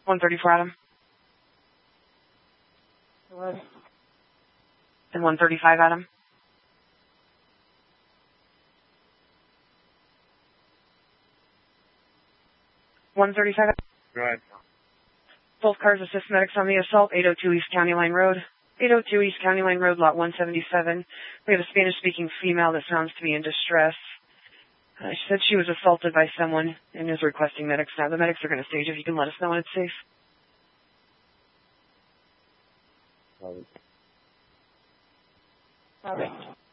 134, Adam. What? And 135, Adam. $135. Right. Both cars assist medics on the assault, 802 East County Line Road. 802 East County Line Road, lot 177. We have a Spanish-speaking female that sounds to be in distress. She said she was assaulted by someone and is requesting medics now. The medics are going to stage if you can let us know when it's safe. Okay.